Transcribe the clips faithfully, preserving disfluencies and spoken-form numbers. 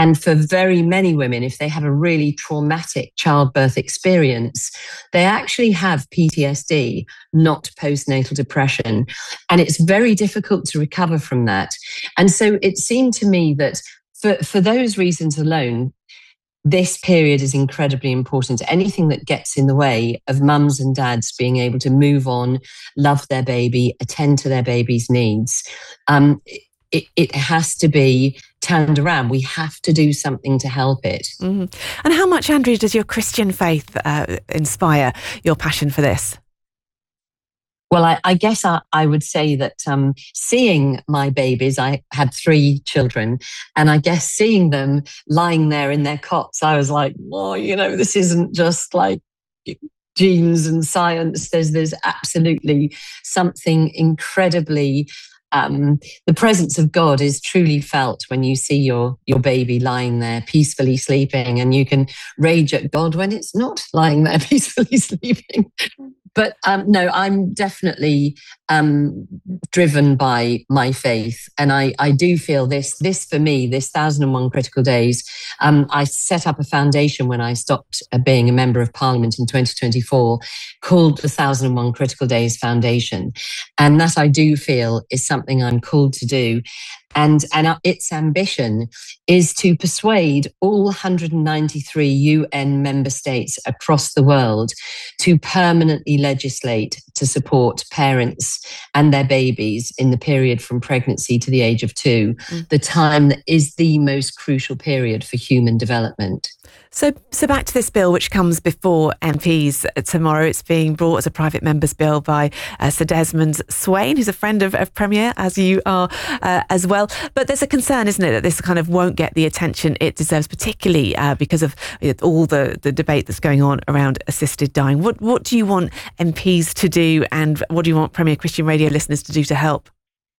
And for very many women, if they have a really traumatic childbirth experience, they actually have P T S D, not postnatal depression. And it's very difficult to recover from that. And so it seemed to me that for, for those reasons alone, this period is incredibly important. Anything that gets in the way of mums and dads being able to move on, love their baby, attend to their baby's needs, um, it, it has to be turned around. We have to do something to help it. Mm-hmm. And how much, Andrea, does your Christian faith uh, inspire your passion for this? Well, I, I guess I, I would say that um, seeing my babies, I had three children, and I guess seeing them lying there in their cots, I was like, oh, you know, this isn't just like genes and science. There's, there's absolutely something incredibly, um, the presence of God is truly felt when you see your, your baby lying there peacefully sleeping, and you can rage at God when it's not lying there peacefully sleeping. But um, no, I'm definitely um, driven by my faith. And I, I do feel this, this for me, this one thousand and one Critical Days, um, I set up a foundation when I stopped uh, being a member of Parliament in twenty twenty-four called the one thousand and one Critical Days Foundation. And that I do feel is something I'm called to do. And, and its ambition is to persuade all one hundred ninety-three U N member states across the world to permanently legislate to support parents and their babies in the period from pregnancy to the age of two, mm. the time that is the most crucial period for human development. So, so back to this bill, which comes before M Ps tomorrow. It's being brought as a private member's bill by uh, Sir Desmond Swayne, who's a friend of, of Premier, as you are uh, as well. But there's a concern, isn't it, that this kind of won't get the attention it deserves, particularly uh, because of you know, all the, the debate that's going on around assisted dying. What, what do you want M Ps to do, and what do you want Premier Christian Radio listeners to do to help?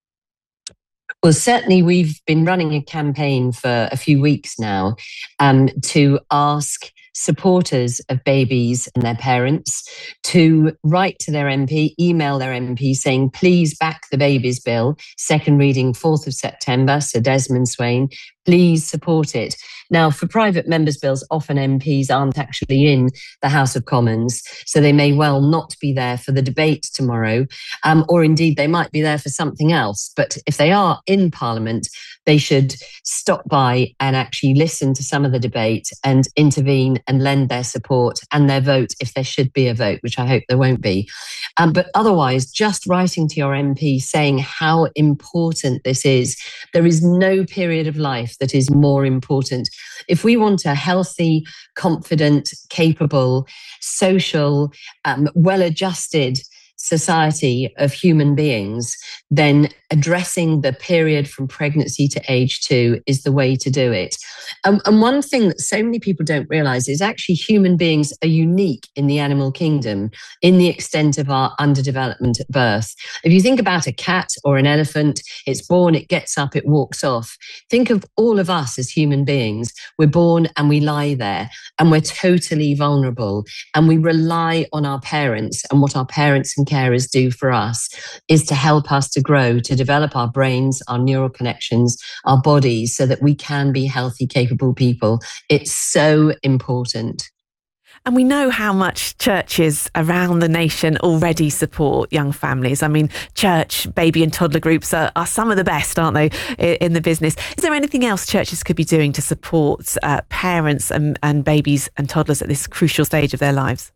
Well, certainly we've been running a campaign for a few weeks now um, to ask supporters of babies and their parents to write to their M P, email their M P saying, please back the babies bill, second reading fourth of September, Sir Desmond Swayne, please support it. Now, for private members' bills, often M Ps aren't actually in the House of Commons, so they may well not be there for the debate tomorrow, um, or indeed they might be there for something else. But if they are in Parliament, they should stop by and actually listen to some of the debate and intervene and lend their support and their vote if there should be a vote, which I hope there won't be. Um, but otherwise, just writing to your M P saying how important this is. There is no period of life that is more important. If we want a healthy, confident, capable, social, um, well-adjusted society of human beings, then addressing the period from pregnancy to age two is the way to do it. Um, and one thing that so many people don't realize is actually human beings are unique in the animal kingdom in the extent of our underdevelopment at birth. If you think about a cat or an elephant, it's born, it gets up, it walks off. Think of all of us as human beings. We're born and we lie there and we're totally vulnerable, and we rely on our parents, and what our parents and carers do for us is to help us to grow, to develop our brains, our neural connections, our bodies, so that we can be healthy, capable people. It's so important. And we know how much churches around the nation already support young families. I mean, church, baby and toddler groups are, are some of the best, aren't they, in the business? Is there anything else churches could be doing to support uh, parents and, and babies and toddlers at this crucial stage of their lives?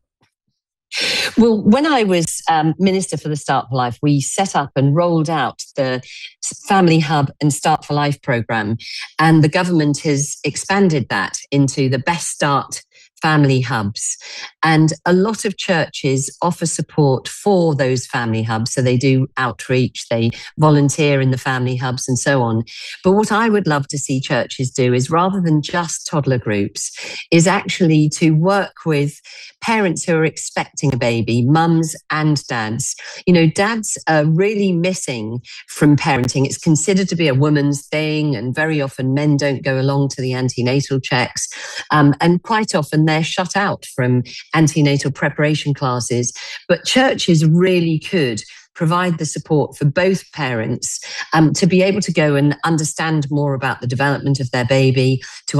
Well, when I was um, Minister for the Start for Life, we set up and rolled out the Family Hub and Start for Life programme. And the government has expanded that into the Best Start family hubs. And a lot of churches offer support for those family hubs. So they do outreach, they volunteer in the family hubs and so on. But what I would love to see churches do is, rather than just toddler groups, is actually to work with parents who are expecting a baby, mums and dads. You know, dads are really missing from parenting. It's considered to be a woman's thing, and very often men don't go along to the antenatal checks. Um, and quite often they're shut out from antenatal preparation classes. But churches really could provide the support for both parents um, to be able to go and understand more about the development of their baby, to